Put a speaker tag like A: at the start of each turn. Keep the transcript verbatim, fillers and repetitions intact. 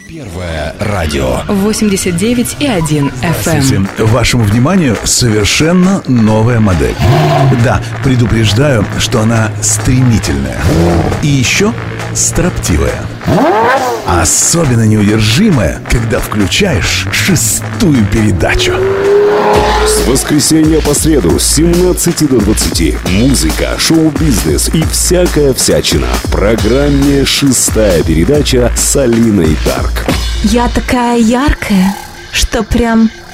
A: Первое радио.
B: восемьдесят девять и один эф эм.
C: Вашему вниманию совершенно новая модель. Да, предупреждаю, что она стремительная. И еще строптивая. Особенно неудержимая, когда включаешь шестую передачу.
D: С воскресенья по среду с семнадцати до двадцати. Музыка, шоу-бизнес и всякая всячина. В программе «Шестая передача» с Алиной Дарк.
E: Я такая яркая, что прям